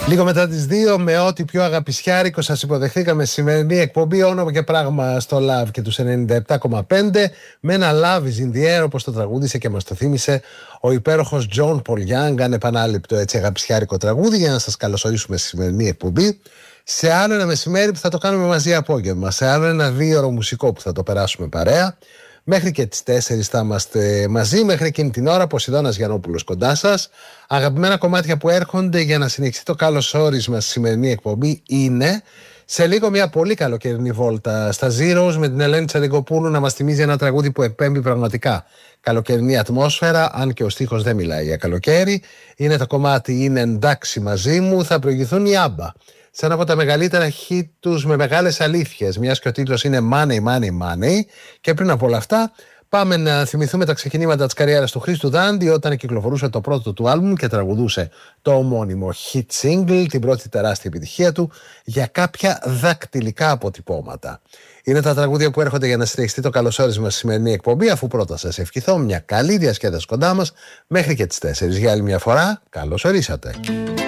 Λίγο μετά τις 2, με ό,τι πιο αγαπησιάρικο σας υποδεχθήκαμε σημερινή εκπομπή, όνομα και πράγμα στο Love και τους 97,5, με ένα Love is in the air, όπως το τραγούδισε και μας το θύμισε ο υπέροχος John Paul Young, ανεπανάληπτο έτσι αγαπησιάρικο τραγούδι, για να σας καλωσορίσουμε στη σημερινή εκπομπή. Σε άλλο ένα μεσημέρι που θα το κάνουμε μαζί απόγευμα, σε άλλο ένα 2ωρο μουσικό που θα το περάσουμε παρέα. Μέχρι και τις 4 θα είμαστε μαζί, μέχρι εκείνη την ώρα Ποσειδώνας Γιαννόπουλος κοντά σας. Αγαπημένα κομμάτια που έρχονται για να συνεχίσει το καλωσόρισμα στη σημερινή εκπομπή είναι σε λίγο μια πολύ καλοκαιρινή βόλτα στα Zeros με την Ελένη Τσαντικοπούλου να μας θυμίζει ένα τραγούδι που εκπέμπει πραγματικά καλοκαιρινή ατμόσφαιρα, αν και ο στίχος δεν μιλάει για καλοκαίρι. Είναι το κομμάτι «Είναι εντάξει μαζί μου», θα προηγηθούν οι Άμπα σε ένα από τα μεγαλύτερα hit τους με μεγάλες αλήθειες, μιας και ο τίτλος είναι Money, Money, Money. Και πριν από όλα αυτά, πάμε να θυμηθούμε τα ξεκινήματα της καριέρας του Χρήστου Δάντη όταν κυκλοφορούσε το πρώτο του άλμπουμ και τραγουδούσε το ομώνυμο hit single, την πρώτη τεράστια επιτυχία του, για κάποια δακτυλικά αποτυπώματα. Είναι τα τραγούδια που έρχονται για να συνεχιστεί το καλωσόρισμα στη σημερινή εκπομπή, αφού πρώτα σας ευχηθώ μια καλή διασκέδαση κοντά μας μέχρι και τις 4. Για άλλη μια φορά, καλώς ορίσατε.